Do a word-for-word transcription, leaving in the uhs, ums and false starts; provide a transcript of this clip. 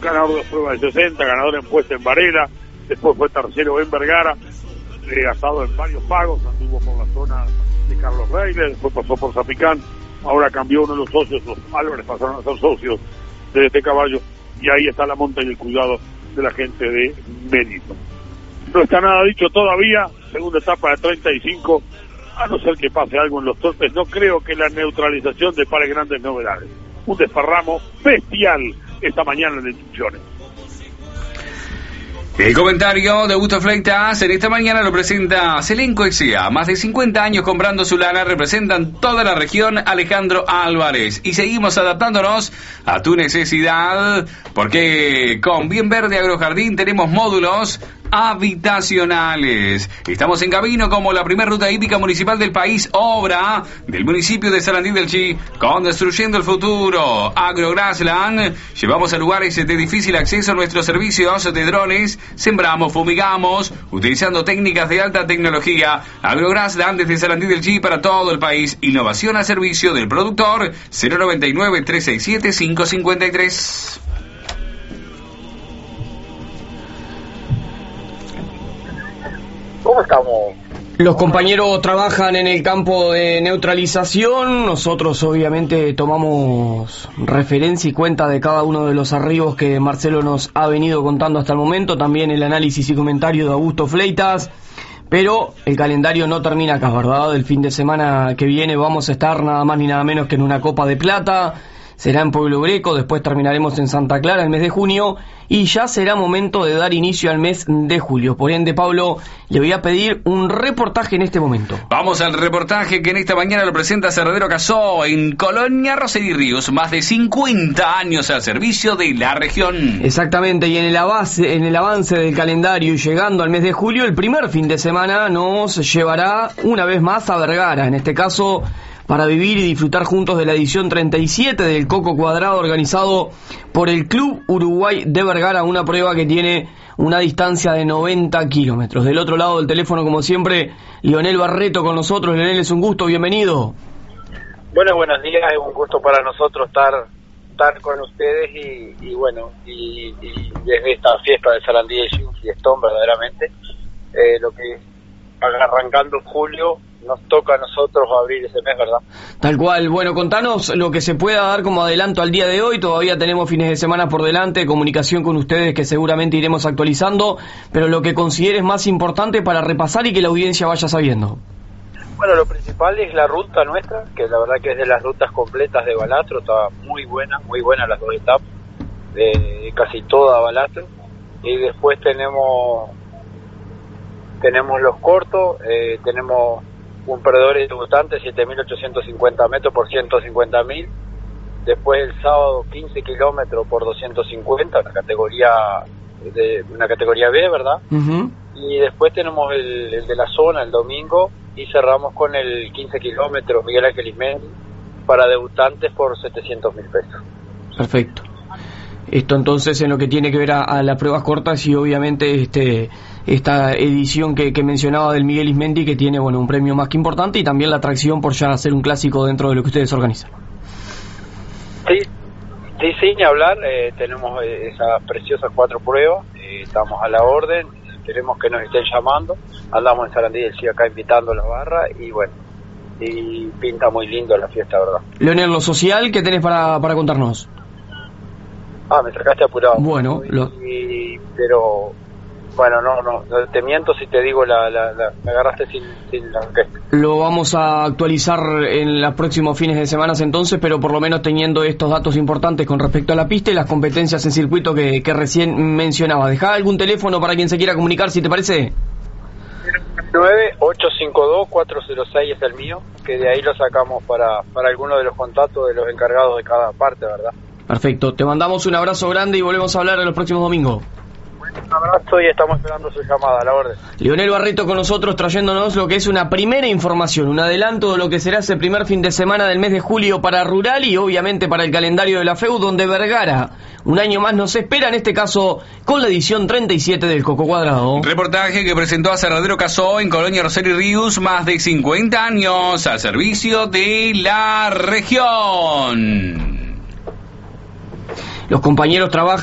ganador de pruebas de sesenta, ganador en puesta en Varela, después fue tercero en Vergara, eh, ha estado en varios pagos, anduvo por la zona de Carlos Reiner, después pasó por Zapicán, ahora cambió uno de los socios, los Álvarez pasaron a ser socios de este caballo, y ahí está la monta y el cuidado de la gente de Mérito. No está nada dicho todavía, segunda etapa de treinta y cinco, a no ser que pase algo en los torpes, no creo que la neutralización depare grandes novedades. Un desparramo bestial esta mañana en Instrucciones. El comentario de Augusto Fleitas en esta mañana lo presenta Selenco S A. Más de cincuenta años comprando su lana, representan toda la región. Alejandro Álvarez. Y seguimos adaptándonos a tu necesidad, porque con Bien Verde Agrojardín tenemos módulos habitacionales. Estamos en camino como la primera ruta hípica municipal del país, obra del municipio de Sarandí del Chi, construyendo el futuro. Agrograssland, llevamos a lugares de difícil acceso nuestros servicios de drones, sembramos, fumigamos, utilizando técnicas de alta tecnología. Agrograssland desde Sarandí del Chi para todo el país, innovación a servicio del productor. Cero noventa y nueve, trescientos sesenta y siete, quinientos cincuenta y tres. ¿Cómo estamos? Los compañeros trabajan en el campo de neutralización. Nosotros obviamente tomamos referencia y cuenta de cada uno de los arribos que Marcelo nos ha venido contando hasta el momento. También el análisis y comentario de Augusto Fleitas. Pero el calendario no termina acá, ¿verdad? El fin de semana que viene vamos a estar nada más ni nada menos que en una Copa de Plata. Será en Pueblo Greco, después terminaremos en Santa Clara el mes de junio y ya será momento de dar inicio al mes de julio. Por ende, Pablo, le voy a pedir un reportaje en este momento. Vamos al reportaje que en esta mañana lo presenta Cerradero Casó en Colonia Rossetti Ríos, más de cincuenta años al servicio de la región. Exactamente, y en el avance, en el avance del calendario y llegando al mes de julio, el primer fin de semana nos llevará una vez más a Vergara, en este caso para vivir y disfrutar juntos de la edición treinta y siete del Coco Cuadrado, organizado por el Club Uruguay de Vergara, una prueba que tiene una distancia de noventa kilómetros. Del otro lado del teléfono, como siempre, Leonel Barreto con nosotros. Leonel, es un gusto, bienvenido. Bueno, buenos días, es un gusto para nosotros estar estar con ustedes y, y bueno, y, y desde esta fiesta de Sarandí es un fiestón verdaderamente, eh, lo que arrancando julio nos toca a nosotros abrir ese mes, ¿verdad? Tal cual. Bueno, contanos lo que se pueda dar como adelanto al día de hoy. Todavía tenemos fines de semana por delante, comunicación con ustedes que seguramente iremos actualizando, pero lo que consideres más importante para repasar y que la audiencia vaya sabiendo. Bueno, lo principal es la ruta nuestra, que la verdad que es de las rutas completas de Balastro, está muy buena, muy buena las dos etapas, de casi toda Balastro, y después tenemos tenemos los cortos, eh, tenemos un perdedor y debutante, siete mil ochocientos cincuenta metros por ciento cincuenta mil. Después el sábado quince kilómetros por doscientos cincuenta, una categoría de una categoría B, ¿verdad? Uh-huh. Y después tenemos el, el de la zona el domingo y cerramos con el quince kilómetros Miguel Ángel Ismendi para debutantes por setecientos mil pesos. Perfecto. Esto entonces en lo que tiene que ver a, a las pruebas cortas y obviamente este esta edición que, que mencionaba del Miguel Ismendi, que tiene bueno un premio más que importante y también la atracción por ya hacer un clásico dentro de lo que ustedes organizan. Sí, sí, sí, ni hablar, eh, tenemos esas preciosas cuatro pruebas, eh, estamos a la orden, queremos que nos estén llamando, andamos en Sarandí del Chi acá invitando a la barra y bueno, y pinta muy lindo la fiesta, ¿verdad? Leonel, lo social, ¿qué tenés para, para contarnos? Ah, me sacaste apurado. Bueno, lo... y, pero bueno, no, no, no, te miento si te digo la, la, la me agarraste sin, sin la orquesta. Lo vamos a actualizar en los próximos fines de semana entonces, pero por lo menos teniendo estos datos importantes con respecto a la pista y las competencias en circuito que, que recién mencionaba. Dejá algún teléfono para quien se quiera comunicar, si te parece. nueve ocho cinco dos cuatro cero seis es el mío, que de ahí lo sacamos para, para alguno de los contactos de los encargados de cada parte, ¿verdad? Perfecto, te mandamos un abrazo grande y volvemos a hablar en los próximos domingos. Un abrazo y estamos esperando su llamada, a la orden. Leonel Barreto con nosotros trayéndonos lo que es una primera información, un adelanto de lo que será ese primer fin de semana del mes de julio para Rural y obviamente para el calendario de la F E U, donde Vergara un año más nos espera, en este caso con la edición treinta y siete del Coco Cuadrado. Reportaje que presentó a Cerradero Casó en Colonia Rossetti Ríos, más de cincuenta años al servicio de la región. Los compañeros trabajan